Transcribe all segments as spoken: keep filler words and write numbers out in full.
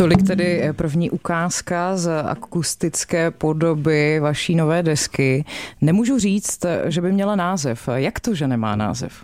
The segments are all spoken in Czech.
Tolik tedy první ukázka z akustické podoby vaší nové desky. Nemůžu říct, že by měla název. Jak to, že nemá název?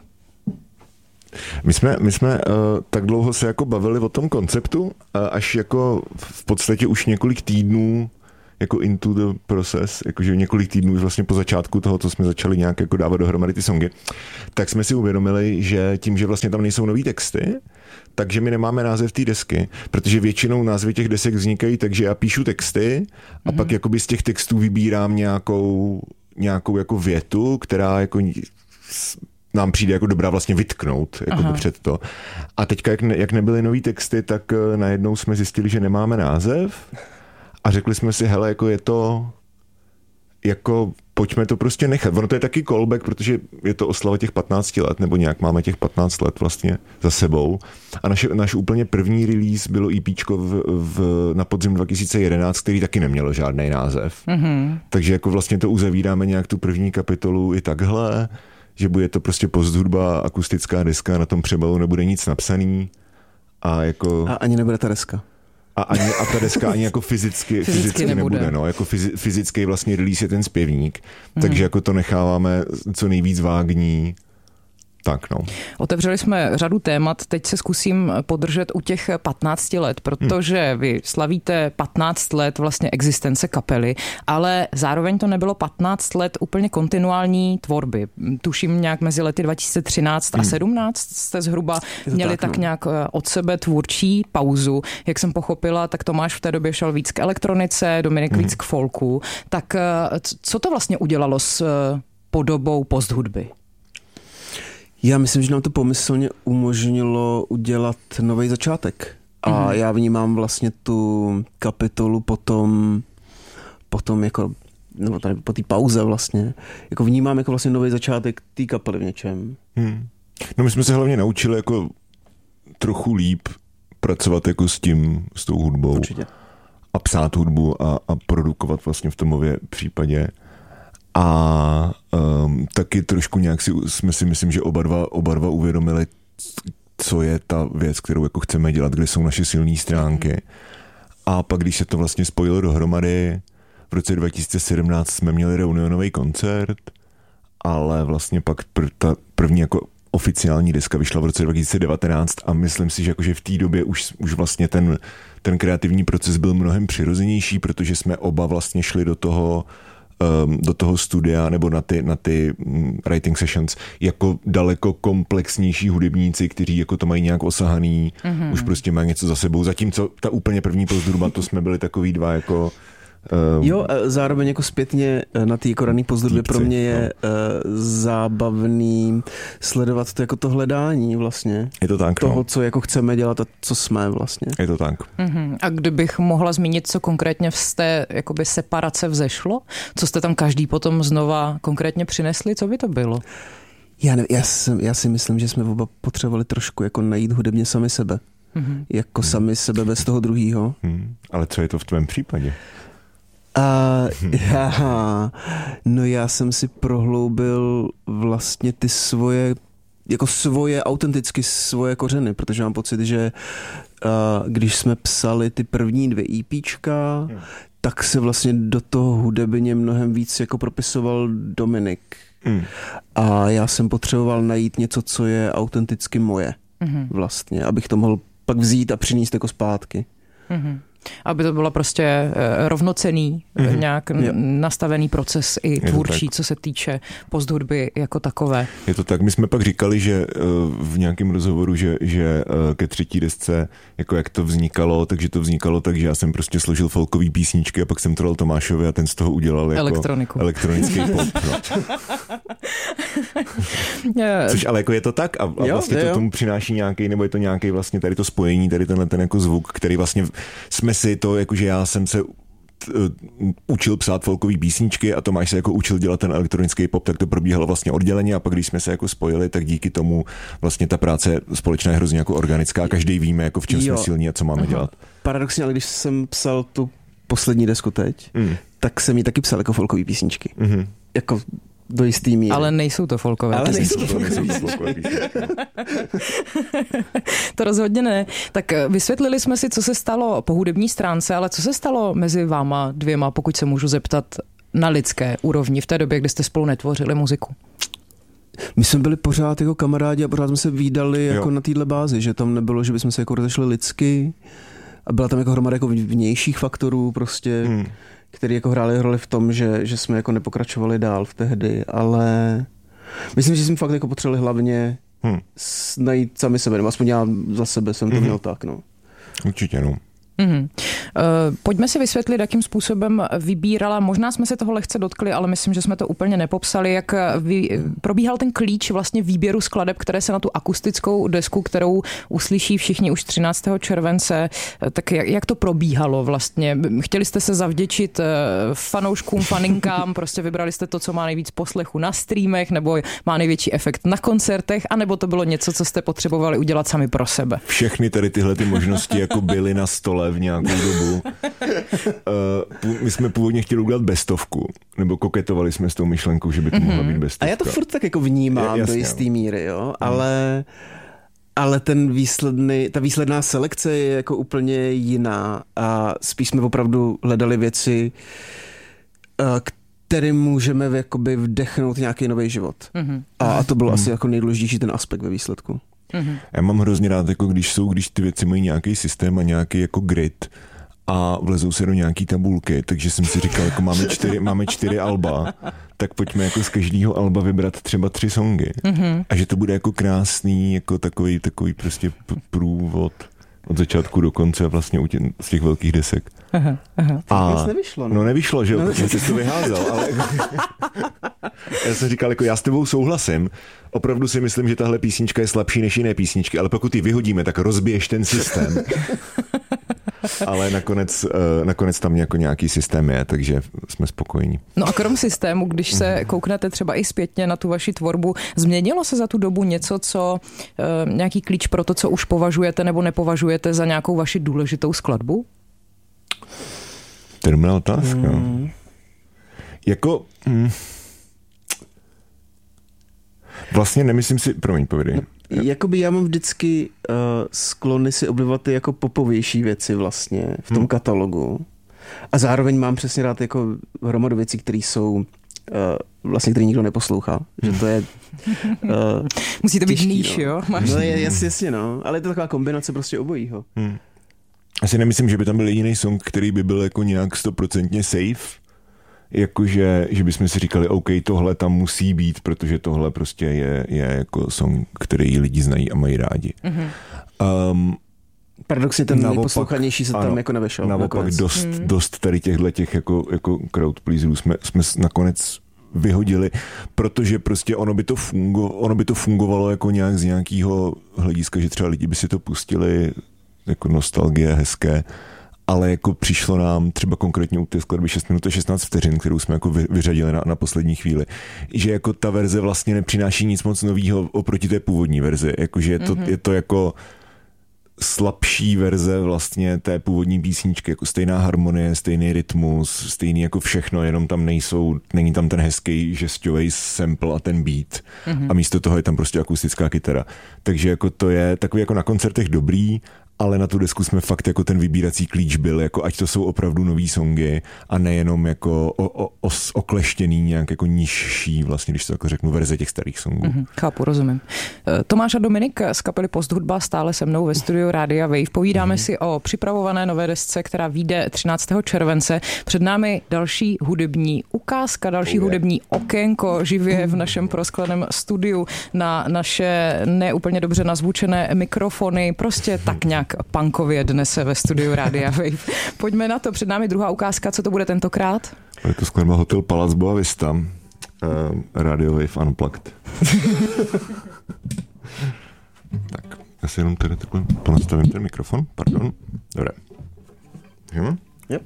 My jsme, my jsme uh, tak dlouho se jako bavili o tom konceptu, uh, až jako v podstatě už několik týdnů jako into the process, jakože několik týdnů vlastně po začátku toho, co jsme začali nějak jako dávat dohromady ty songy, tak jsme si uvědomili, že tím, že vlastně tam nejsou nový texty, takže my nemáme název té desky, protože většinou názvy těch desek vznikají, takže já píšu texty a mm-hmm. pak jakoby z těch textů vybírám nějakou, nějakou jako větu, která jako nám přijde jako dobrá vlastně vytknout jako před to. A teďka, jak, ne, jak nebyly nový texty, tak najednou jsme zjistili, že nemáme název a řekli jsme si, hele, jako je to, jako pojďme to prostě nechat. Ono to je taky callback, protože je to oslava těch patnácti let, nebo nějak máme těch patnáct let vlastně za sebou. A naše, naš úplně první release bylo EPčko v, v, na podzim dva tisíce jedenáct, který taky nemělo žádný název. Mm-hmm. Takže jako vlastně to uzavíráme nějak tu první kapitolu i takhle, že bude to prostě posthudba, akustická deska, na tom přebalu nebude nic napsaný. A jako... A ani nebude ta deska. A, ani, a ta deska ani jako fyzicky, fyzicky, fyzicky nebude. nebude no. Jako fyzi, fyzický vlastně release je ten zpěvník, mm. takže jako to necháváme co nejvíc vágní. Tak, no. Otevřeli jsme řadu témat, teď se zkusím podržet u těch patnácti let, protože vy slavíte patnáct let vlastně existence kapely, ale zároveň to nebylo patnáct let úplně kontinuální tvorby. Tuším nějak mezi lety dva tisíce třináct a sedmnáct jste zhruba měli tak, tak no. nějak od sebe tvůrčí pauzu. Jak jsem pochopila, tak Tomáš v té době šel víc k elektronice, Dominik hmm. víc k folku. Tak co to vlastně udělalo s podobou posthudby? Já myslím, že nám to pomyslně umožnilo udělat nový začátek. A mm. já vnímám vlastně tu kapitolu potom, potom jako, nebo tady po té pauze vlastně, jako vnímám jako vlastně nový začátek té kapely v něčem. Hmm. No my jsme se hlavně naučili jako trochu líp pracovat jako s tím, s tou hudbou. Určitě. A psát hudbu a, a produkovat vlastně v Tomově případě. A um, taky trošku nějak si, jsme si myslím, že oba dva, oba dva uvědomili, co je ta věc, kterou jako chceme dělat, kde jsou naše silné stránky. A pak, když se to vlastně spojilo dohromady, v roce dva tisíce sedmnáct jsme měli reunionový koncert, ale vlastně pak pr- ta první jako oficiální deska vyšla v roce dva tisíce devatenáct a myslím si, že, jako, že v té době už, už vlastně ten, ten kreativní proces byl mnohem přirozenější, protože jsme oba vlastně šli do toho do toho studia nebo na ty, na ty writing sessions jako daleko komplexnější hudebníci, kteří jako to mají nějak osahaný, mm-hmm. už prostě mají něco za sebou. Zatímco ta úplně první posthudba, to jsme byli takový dva jako Um, jo, zároveň jako zpětně na té jako raný pozdobě pro mě je no. uh, zábavný sledovat to jako to hledání vlastně. Je to tak, toho, no. co jako chceme dělat a co jsme vlastně. Je to tak. Uh-huh. A kdybych mohla zmínit, co konkrétně z té jakoby separace vzešlo? Co jste tam každý potom znova konkrétně přinesli? Co by to bylo? Já, ne, já, jsem, já si myslím, že jsme oba potřebovali trošku jako najít hudebně sami sebe. Uh-huh. Jako hmm. sami sebe bez toho druhýho. Hmm. Ale co je to v tvém případě? Uh, já, no já jsem si prohloubil vlastně ty svoje, jako svoje, autenticky svoje kořeny, protože mám pocit, že uh, když jsme psali ty první dvě EPčka, hmm. tak se vlastně do toho hudebně mnohem víc jako propisoval Dominik. Hmm. A já jsem potřeboval najít něco, co je autenticky moje hmm. vlastně, abych to mohl pak vzít a přinést jako zpátky. Hmm. Aby to bylo prostě rovnocenný, mm-hmm. nějak yeah. nastavený proces i tvůrčí, co se týče posthudby jako takové. Je to tak. My jsme pak říkali, že v nějakém rozhovoru, že, že ke třetí desce, jako jak to vznikalo, takže to vznikalo tak, že já jsem prostě složil folkový písničky a pak jsem to dal Tomášovi a ten z toho udělal jako elektroniku. Elektronický pop. No. Což ale jako je to tak a, a jo, vlastně to tomu přináší nějaký, nebo je to nějaký vlastně tady to spojení, tady tenhle ten jako zvuk, který vlastně jsme si to, jakože já jsem se učil psát folkový písničky a Tomáš se jako učil dělat ten elektronický pop, tak to probíhalo vlastně odděleně a pak když jsme se jako spojili, tak díky tomu vlastně ta práce společná je hrozně jako organická, každý víme, jako v čem jo. jsme silní a co máme Aha. dělat. Paradoxně, ale když jsem psal tu poslední desku teď, mm. tak jsem ji taky psal jako folkový písničky. Mm-hmm. Jako do jistý míry. Ale nejsou to folkové Ale písničky. nejsou to, nejsou to folkové písničky. To rozhodně ne. Tak vysvětlili jsme si, co se stalo po hudební stránce, ale co se stalo mezi váma dvěma, pokud se můžu zeptat, na lidské úrovni v té době, kdy jste spolu netvořili muziku? My jsme byli pořád jako kamarádi a pořád jsme se vídali jako jo. na téhle bázi, že tam nebylo, že bychom se jako rozešli lidsky a byla tam jako hromada jako vnějších faktorů prostě, hmm. který jako hráli roli v tom, že, že jsme jako nepokračovali dál v tehdy, ale myslím, že jsme fakt jako potřebovali hlavně hmm. najít sami sebe, nebo aspoň já za sebe jsem to hmm. měl tak, no. Určitě, no. Mm-hmm. Uh, pojďme si vysvětlit, jakým způsobem vybírala, možná jsme se toho lehce dotkli, ale myslím, že jsme to úplně nepopsali, jak vy, probíhal ten klíč vlastně výběru skladeb, které se na tu akustickou desku, kterou uslyší všichni už třináctého července, tak jak, jak to probíhalo vlastně? Chtěli jste se zavděčit fanouškům, faninkám, prostě vybrali jste to, co má nejvíc poslechu na streamech, nebo má největší efekt na koncertech, anebo to bylo něco, co jste potřebovali udělat sami pro sebe? Všechny tady tyhle ty možnosti jako byly na stole v nějakou dobu. Uh, my jsme původně chtěli udělat bestovku, nebo koketovali jsme s tou myšlenkou, že by to mm-hmm. mohla být bestovka. A já to furt tak jako vnímám je, jasně, do jistý míry, jo, ale, ale ten výsledný, ta výsledná selekce je jako úplně jiná a spíš jsme opravdu hledali věci, kterým můžeme jakoby vdechnout nějaký nový život. Mm-hmm. A, a to byl mm-hmm. asi jako nejdůležitější ten aspekt ve výsledku. Mm-hmm. Já mám hrozně rád, jako když jsou, když ty věci mají nějaký systém a nějaký jako grid a vlezou se do nějaký tabulky, takže jsem si říkal, jako máme čtyři, máme čtyři alba, tak pojďme jako z každého alba vybrat třeba tři songy. Mm-hmm. A že to bude jako krásný, jako takový, takový prostě průvod od začátku do konce vlastně tě, z těch velkých desek. Aha, aha. A nevyšlo, no. no nevyšlo, že jo, no, protože jsi to vyházel, ale já jsem říkal, jako já s tebou souhlasím, opravdu si myslím, že tahle písnička je slabší než jiné písničky, ale pokud ji vyhodíme, tak rozbiješ ten systém. Ale nakonec, nakonec tam jako nějaký systém je, takže jsme spokojení. No a krom systému, když se kouknete třeba i zpětně na tu vaši tvorbu, změnilo se za tu dobu něco, co nějaký klíč pro to, co už považujete nebo nepovažujete za nějakou vaši důležitou skladbu? To je dobrá otázka. Hmm. Jako... Hmm. Vlastně nemyslím si... Promiň, povědej. Jakoby já mám vždycky uh, sklony si oblívat ty jako popovější věci vlastně v tom hmm. katalogu. A zároveň mám přesně rád jako hromadu věcí, které jsou uh, vlastně, který nikdo neposlouchá. Že to je uh, musí to být těžký, níž, no. jo? Máš... No je, jasně, jasně, no. Ale je to taková kombinace prostě obojího. Hmm. Asi nemyslím, že by tam byl jiný song, který by byl jako nějak stoprocentně safe. Jakože, že bychom si říkali, OK, tohle tam musí být, protože tohle prostě je, je jako song, který lidi znají a mají rádi. Mm-hmm. Um, Paradoxně ten nejposlouchanější se tam ano, jako nevešel. Naopak dost, mm. dost tady těchto těch jako, jako crowd pleaserů jsme, jsme nakonec vyhodili, protože prostě ono by to, fungo, ono by to fungovalo jako nějak z nějakého hlediska, že třeba lidi by si to pustili jako nostalgie, hezké, ale jako přišlo nám třeba konkrétně u té skladby šest minut a šestnáct vteřin, kterou jsme jako vyřadili na, na poslední chvíli, že jako ta verze vlastně nepřináší nic moc novýho oproti té původní verzi, jakože je to, mm-hmm. je to jako slabší verze vlastně té původní písničky, jako stejná harmonie, stejný rytmus, stejný jako všechno, jenom tam nejsou, není tam ten hezký žestový sample a ten beat mm-hmm. a místo toho je tam prostě akustická kytara. Takže jako to je takový jako na koncertech dobrý, ale na tu desku jsme fakt jako ten vybírací klíč byl, jako ať to jsou opravdu nový songy a nejenom jako o, o, os, okleštěný nějak jako nižší, vlastně, když to jako řeknu, verze těch starých songů. Mm-hmm, chápu, rozumím. Tomáš a Dominik z kapely Posthudba stále se mnou ve studiu Rádia Wave. Povídáme mm-hmm. si o připravované nové desce, která vyjde třináctého července. Před námi další hudební ukázka, další oh, hudební okénko živě v našem proskleném studiu na naše neúplně dobře nazvučené mikrofony. Prostě tak nějak punkově dnes ve studiu Rádia Wave. Pojďme na to. Před námi druhá ukázka. Co to bude tentokrát? Je to skladba Hotel Palace Boa Vista. Uh, Radio Wave Unplugged. Tak, já si jenom tady takhle ponastavím ten mikrofon. Pardon. Dobré. Jdeme? Yep.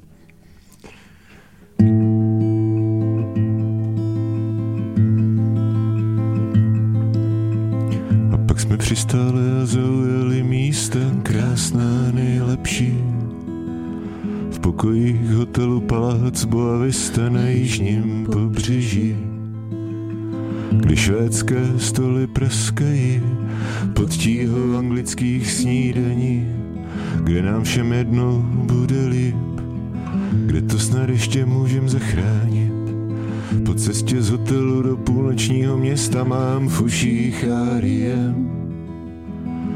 Pak jsme přistáli a zaujali místem krásná nejlepší. V pokojích hotelu Palác Boa Vista na jižním pobřeží. kdy švédské stoly praskají pod tíhou anglických snídaní, kde nám všem jednou bude líp, kde to snad ještě můžem zachránit. Po cestě z hotelu do půlnočního města mám v uších R E M.